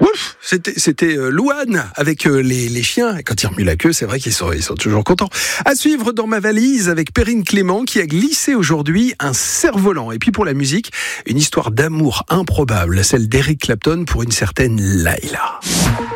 Ouf, c'était Louane avec les chiens. Et quand ils remuent la queue, c'est vrai qu'ils sont toujours contents. À suivre dans ma valise avec Perrine Clément qui a glissé aujourd'hui un cerf-volant. Et puis pour la musique, une histoire d'amour improbable, celle d'Eric Clapton pour une certaine Laila.